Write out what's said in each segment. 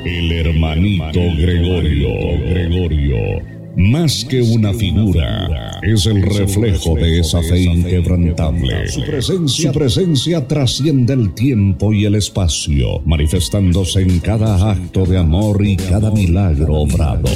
El hermanito Gregorio. Más que una figura, es el reflejo de esa fe inquebrantable. Su presencia trasciende el tiempo y el espacio, manifestándose en cada acto de amor y cada milagro obrado.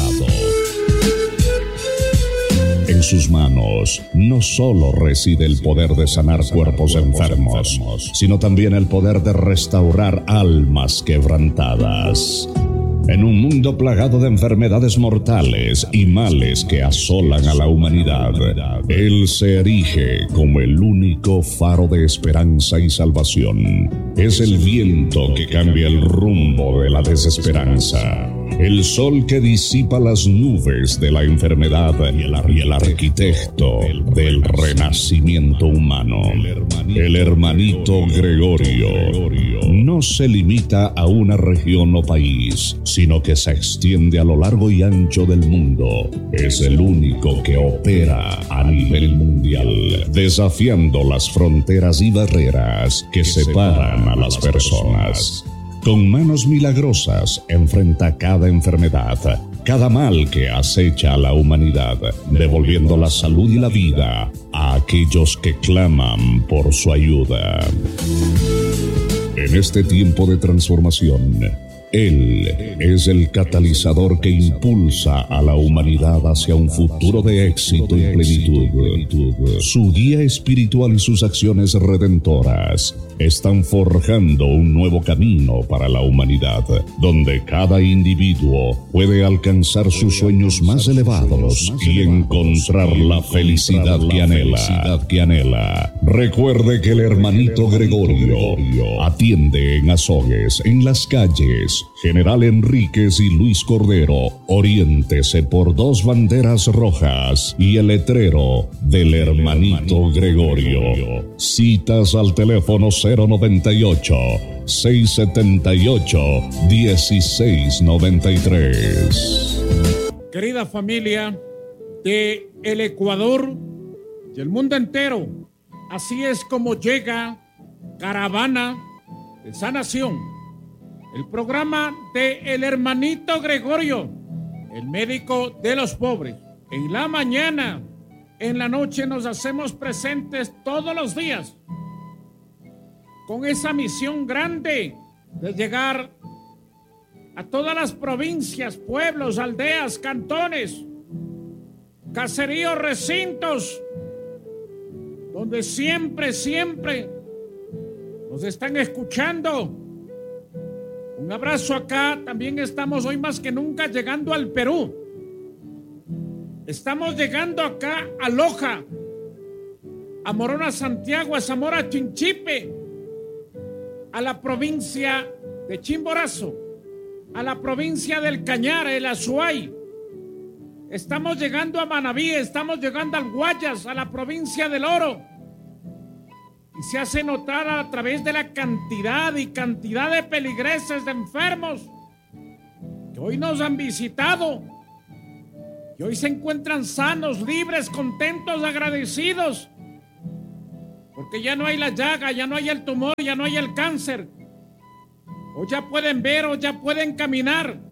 En sus manos no solo reside el poder de sanar cuerpos enfermos, sino también el poder de restaurar almas quebrantadas. En un mundo plagado de enfermedades mortales y males que asolan a la humanidad, Él se erige como el único faro de esperanza y salvación. Es el viento que cambia el rumbo de la desesperanza, el sol que disipa las nubes de la enfermedad y el arquitecto del renacimiento humano. El hermanito Gregorio no se limita a una región o país, sino que se extiende a lo largo y ancho del mundo. Es el único que opera a nivel mundial, desafiando las fronteras y barreras que separan a las personas. Con manos milagrosas enfrenta cada enfermedad, cada mal que acecha a la humanidad, devolviendo la salud y la vida a aquellos que claman por su ayuda. En este tiempo de transformación, Él es el catalizador que impulsa a la humanidad hacia un futuro de éxito y plenitud. Su guía espiritual y sus acciones redentoras están forjando un nuevo camino para la humanidad, donde cada individuo puede alcanzar sus sueños más elevados y encontrar la felicidad que anhela. Recuerde que el hermanito Gregorio atiende en Azogues, en Las Calles, General Enríquez y Luis Cordero. Oriéntese por 2 banderas rojas y el letrero del hermanito Gregorio. Citas al teléfono 098-678-1693. Querida familia de el Ecuador y el mundo entero, así es como llega Caravana de Sanación, el programa de el hermanito Gregorio, el médico de los pobres. En la mañana, en la noche nos hacemos presentes todos los días con esa misión grande de llegar a todas las provincias, pueblos, aldeas, cantones, caseríos, recintos, donde siempre nos están escuchando. Un abrazo acá. También estamos hoy más que nunca llegando al Perú. Estamos llegando acá a Loja, a Morona, Santiago, a Zamora, Chinchipe, a la provincia de Chimborazo, a la provincia del Cañar, el Azuay. Estamos llegando a Manabí, estamos llegando al Guayas, a la provincia del Oro. Y se hace notar a través de la cantidad de peligreses, de enfermos que hoy nos han visitado, que hoy se encuentran sanos, libres, contentos, agradecidos, porque ya no hay la llaga, ya no hay el tumor, ya no hay el cáncer. Hoy ya pueden ver, hoy ya pueden caminar.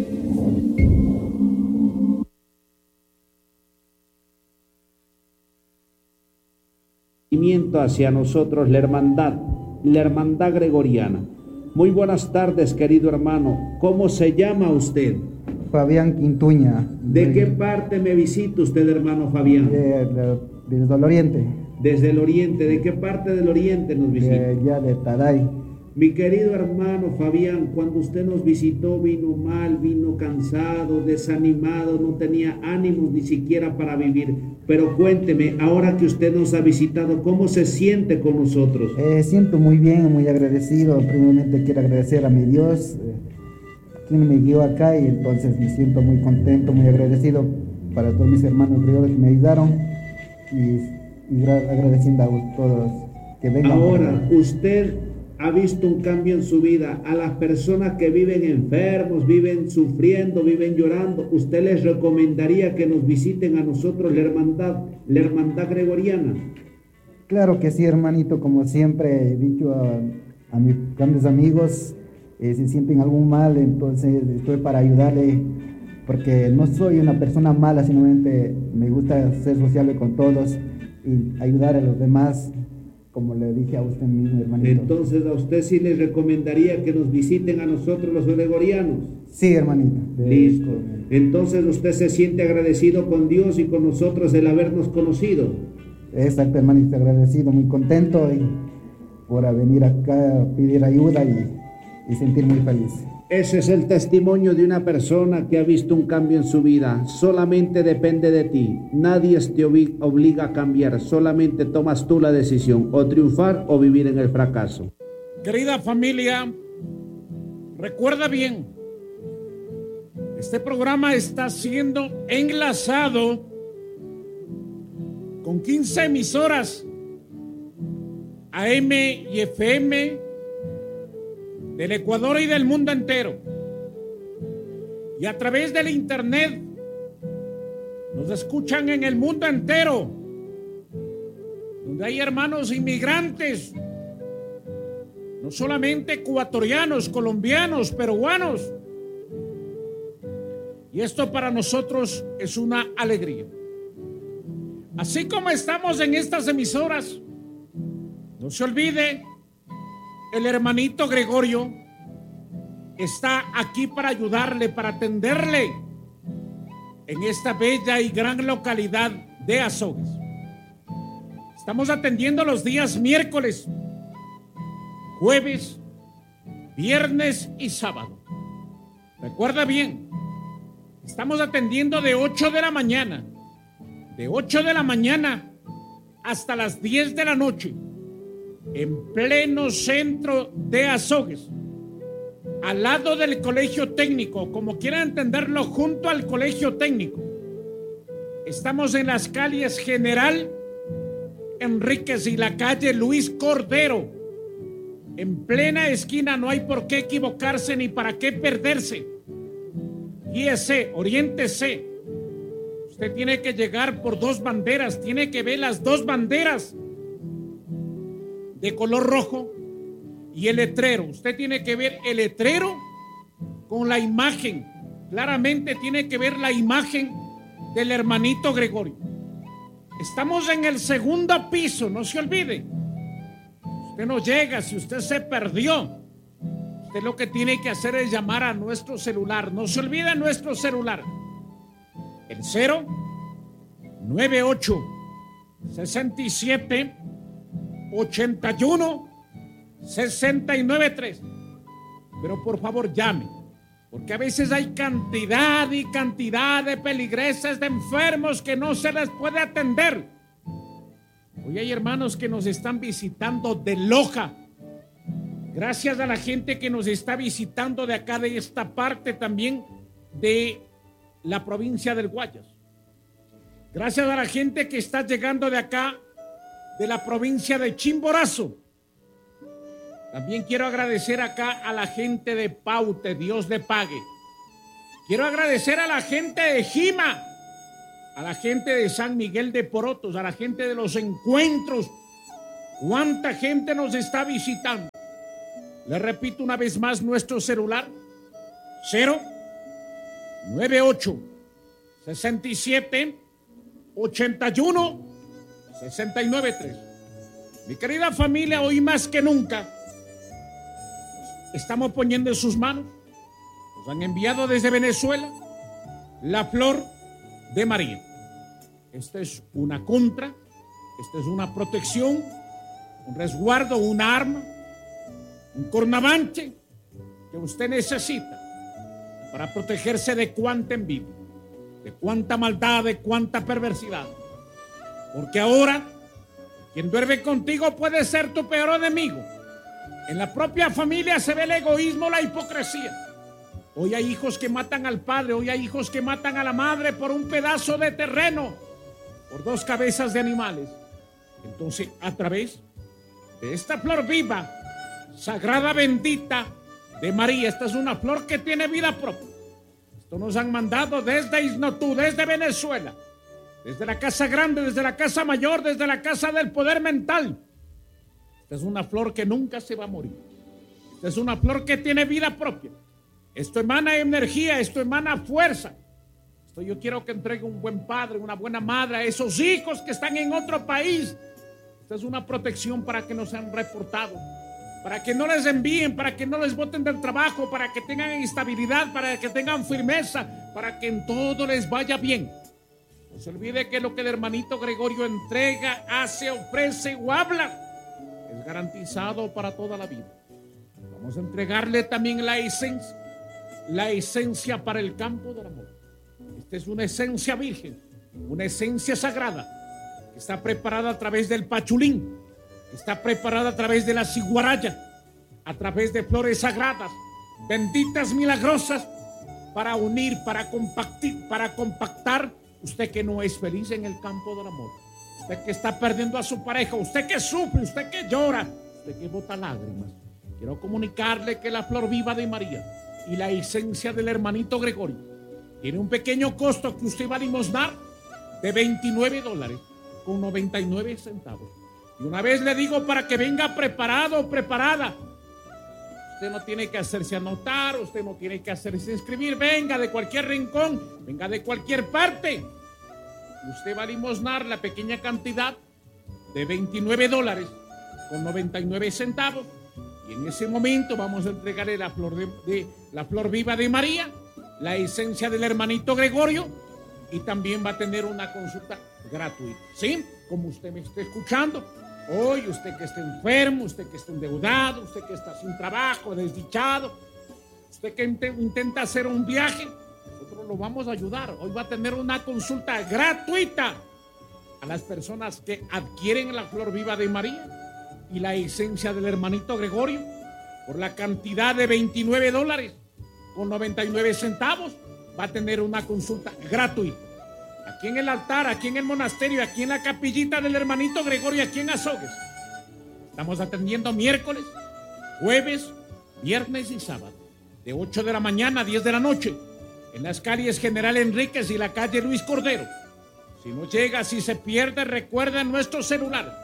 Hacia nosotros la hermandad gregoriana. Muy buenas tardes, querido hermano. ¿Cómo se llama usted? Fabián Quintuña. ¿De qué parte me visita usted, hermano Fabián? Desde el oriente. Desde el oriente. ¿De qué parte del oriente nos visita? De Taray. Mi querido hermano Fabián, cuando usted nos visitó vino mal, vino cansado, desanimado, no tenía ánimos ni siquiera para vivir. Pero cuénteme, ahora que usted nos ha visitado, ¿cómo se siente con nosotros? Siento muy bien, muy agradecido. Primeramente quiero agradecer a mi Dios, quien me guió acá, y entonces me siento muy contento, muy agradecido para todos mis hermanos griegos que me ayudaron, y agradeciendo a todos que vengan. Ahora, usted ha visto un cambio en su vida. A las personas que viven enfermos, viven sufriendo, viven llorando, ¿usted les recomendaría que nos visiten a nosotros, la hermandad gregoriana? Claro que sí, hermanito. Como siempre he dicho a mis grandes amigos, si sienten algún mal, entonces estoy para ayudarle, porque no soy una persona mala, simplemente me gusta ser sociable con todos y ayudar a los demás, como le dije a usted mismo, hermanito. Entonces, ¿a usted sí le recomendaría que nos visiten a nosotros los gregorianos? Sí, hermanito. Listo. Entonces, ¿usted se siente agradecido con Dios y con nosotros el habernos conocido? Exacto, hermanito, agradecido, muy contento por venir acá a pedir ayuda y sentir muy feliz. Ese es el testimonio de una persona que ha visto un cambio en su vida. Solamente depende de ti. Nadie te obliga a cambiar. Solamente tomas tú la decisión, o triunfar o vivir en el fracaso. Querida familia, recuerda bien, este programa está siendo enlazado con 15 emisoras AM y FM del Ecuador y del mundo entero. Y a través del internet nos escuchan en el mundo entero, donde hay hermanos inmigrantes, no solamente ecuatorianos, colombianos, peruanos. Y esto para nosotros es una alegría. Así como estamos en estas emisoras, no se olvide, el hermanito Gregorio está aquí para ayudarle, para atenderle en esta bella y gran localidad de Azogues. Estamos atendiendo los días miércoles, jueves, viernes y sábado. Recuerda bien, estamos atendiendo de 8 de la mañana, hasta las 10 de la noche, en pleno centro de Azogues, al lado del colegio técnico, como quieran entenderlo, junto al colegio técnico. Estamos en las calles General Enríquez y la calle Luis Cordero, en plena esquina. No hay por qué equivocarse ni para qué perderse. Guíese, oriéntese. Usted tiene que llegar por 2 banderas, tiene que ver las 2 banderas de color rojo y el letrero. Usted tiene que ver el letrero con la imagen. Claramente tiene que ver la imagen del hermanito Gregorio. Estamos en el 2º piso, no se olvide. Usted no llega, si usted se perdió, usted lo que tiene que hacer es llamar a nuestro celular. No se olvide nuestro celular. El 098 67 81 693. Pero por favor llame, porque a veces hay cantidad y cantidad de peligreses, de enfermos que no se les puede atender. Hoy hay hermanos que nos están visitando de Loja. Gracias a la gente que nos está visitando de acá, de esta parte también de la provincia del Guayas. Gracias a la gente que está llegando de acá, de la provincia de Chimborazo. También quiero agradecer acá a la gente de Paute, Dios le pague. Quiero agradecer a la gente de Jima, a la gente de San Miguel de Porotos, a la gente de los encuentros. ¿Cuánta gente nos está visitando? Le repito una vez más nuestro celular: 098 67 81 693. Mi querida familia, hoy más que nunca estamos poniendo en sus manos, nos han enviado desde Venezuela la flor de María. Esta es una contra, esta es una protección, un resguardo, una arma, un cornavanche que usted necesita para protegerse de cuánta envidia, de cuánta maldad, de cuánta perversidad. Porque ahora quien duerme contigo puede ser tu peor enemigo. En la propia familia se ve el egoísmo, la hipocresía. Hoy hay hijos que matan al padre, hoy hay hijos que matan a la madre por un pedazo de terreno, por 2 cabezas de animales. Entonces, a través de esta flor viva, sagrada, bendita de María, esta es una flor que tiene vida propia. Esto nos han mandado desde Isnotú, desde Venezuela, desde la Casa Grande, desde la Casa Mayor, desde la Casa del Poder Mental. Esta es una flor que nunca se va a morir. Esta es una flor que tiene vida propia. Esto emana energía, esto emana fuerza. Esto yo quiero que entregue un buen padre, una buena madre a esos hijos que están en otro país. Esta es una protección para que no sean reportados, para que no les envíen, para que no les boten del trabajo, para que tengan estabilidad, para que tengan firmeza, para que en todo les vaya bien. No se olvide que lo que el hermanito Gregorio entrega, hace, ofrece o habla es garantizado para toda la vida. Vamos a entregarle también la esencia para el campo del amor. Esta es una esencia virgen, una esencia sagrada, que está preparada a través del pachulín, que está preparada a través de la ciguaraya, a través de flores sagradas, benditas, milagrosas, para unir, para compactar. Usted que no es feliz en el campo del amor, usted que está perdiendo a su pareja, usted que sufre, usted que llora, usted que bota lágrimas, quiero comunicarle que la flor viva de María y la esencia del hermanito Gregorio tiene un pequeño costo que usted va a limosnar de $29.99. Y una vez le digo, para que venga preparado o preparada, usted no tiene que hacerse anotar, usted no tiene que hacerse inscribir, venga de cualquier rincón, venga de cualquier parte. Usted va a limosnar la pequeña cantidad de $29.99. Y en ese momento vamos a entregarle la flor la flor viva de María, la esencia del hermanito Gregorio, y también va a tener una consulta gratuita. ¿Sí? Como usted me esté escuchando, hoy usted que esté enfermo, usted que esté endeudado, usted que está sin trabajo, desdichado, usted que intenta hacer un viaje, nosotros lo vamos a ayudar. Hoy va a tener una consulta gratuita a las personas que adquieren la flor viva de María y la esencia del hermanito Gregorio por la cantidad de $29.99. Va a tener una consulta gratuita aquí en el altar, aquí en el monasterio, aquí en la capillita del hermanito Gregorio, aquí en Azogues. Estamos atendiendo miércoles, jueves, viernes y sábado, de 8 de la mañana a 10 de la noche, en las calles General Enríquez y la calle Luis Cordero. Si no llega, si se pierde, recuerda nuestro celular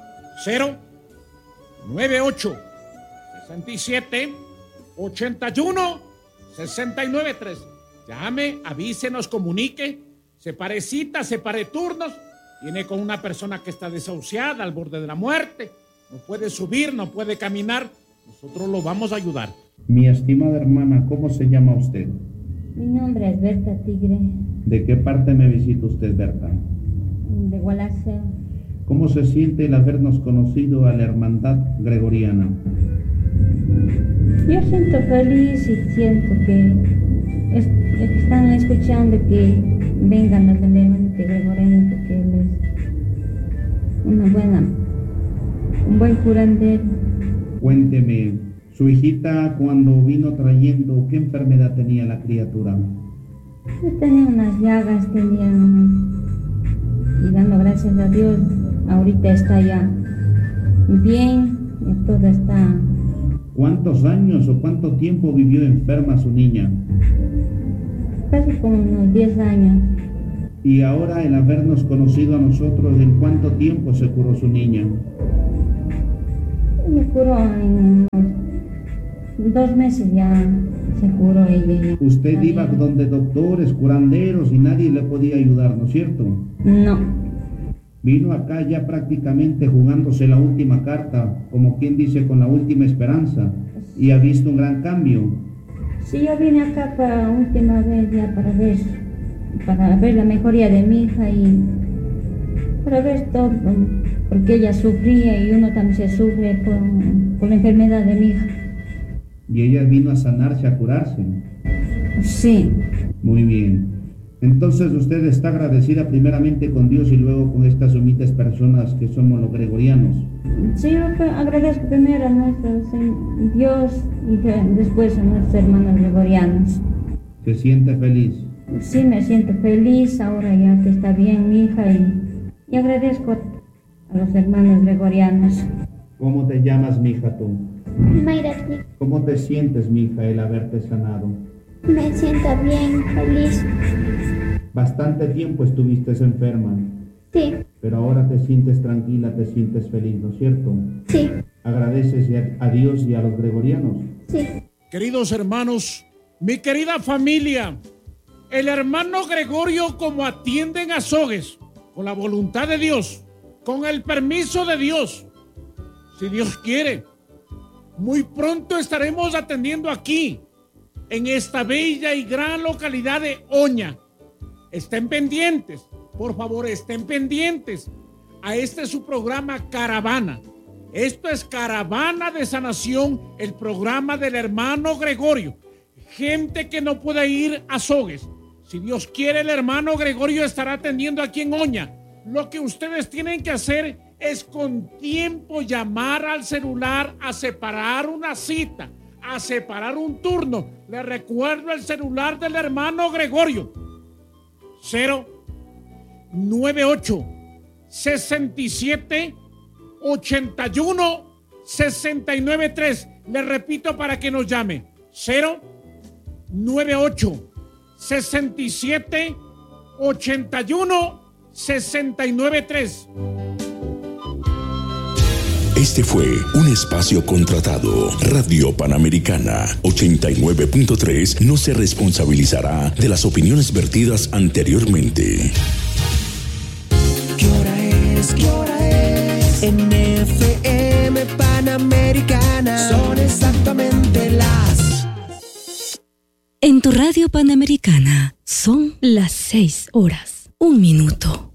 098 67 81 69 13. Llame, avísenos, comunique, separe citas, separe turnos. Viene con una persona que está desahuciada, al borde de la muerte, no puede subir, no puede caminar. Nosotros lo vamos a ayudar. Mi estimada hermana, ¿cómo se llama usted? Mi nombre es Berta Tigre. ¿De qué parte me visita usted, Berta? De Gualaceo. ¿Cómo se siente el habernos conocido a la hermandad gregoriana? Yo siento feliz y siento que están escuchando que vengan los elementos gregorianos, porque él es un buen curandero. Cuénteme, su hijita cuando vino trayendo, ¿qué enfermedad tenía la criatura? Yo tenía unas llagas, y dando gracias a Dios, ahorita está ya bien, y todo está. ¿Cuántos años o cuánto tiempo vivió enferma su niña? Casi como unos 10 años. Y ahora, el habernos conocido a nosotros, ¿en cuánto tiempo se curó su niña? Me curó en 2 meses, ya se curó ella. Usted iba donde doctores, curanderos y nadie le podía ayudar, ¿no es cierto? No. Vino acá ya prácticamente jugándose la última carta, como quien dice, con la última esperanza, y ha visto un gran cambio. Sí, yo vine acá para última vez ya para ver la mejoría de mi hija y para ver todo, porque ella sufría y uno también se sufre por la enfermedad de mi hija. ¿Y ella vino a sanarse, a curarse? Sí. Muy bien. Entonces usted está agradecida primeramente con Dios y luego con estas humildes personas que somos los gregorianos. Sí, yo agradezco primero a nuestro Dios y después a nuestros hermanos gregorianos. ¿Se siente feliz? Sí, me siento feliz ahora ya que está bien mi hija y agradezco a los hermanos gregorianos. ¿Cómo te llamas, mija, tú? Mayra. ¿Cómo te sientes, mija, el haberte sanado? Me siento bien, feliz. Bastante tiempo estuviste enferma. Sí. Pero ahora te sientes tranquila, te sientes feliz, ¿no es cierto? Sí. ¿Agradeces a Dios y a los gregorianos? Sí. Queridos hermanos, mi querida familia, el hermano Gregorio, como atiende en Azogues, con la voluntad de Dios, con el permiso de Dios, si Dios quiere, muy pronto estaremos atendiendo aquí, en esta bella y gran localidad de Oña. Estén pendientes, por favor, estén pendientes a su programa Caravana. Esto es Caravana de Sanación, el programa del hermano Gregorio. Gente que no puede ir a Azogues. Si Dios quiere, el hermano Gregorio estará atendiendo aquí en Oña. Lo que ustedes tienen que hacer es con tiempo llamar al celular a separar una cita, a separar un turno. Les recuerdo el celular del hermano Gregorio. 098 67 81 693. Les repito para que nos llame. 098 67 81 693. Este fue un espacio contratado. Radio Panamericana 89.3 no se responsabilizará de las opiniones vertidas anteriormente. ¿Qué hora es? ¿Qué hora es? En FM Panamericana son exactamente las... En tu Radio Panamericana son las 6 horas, 1 minuto.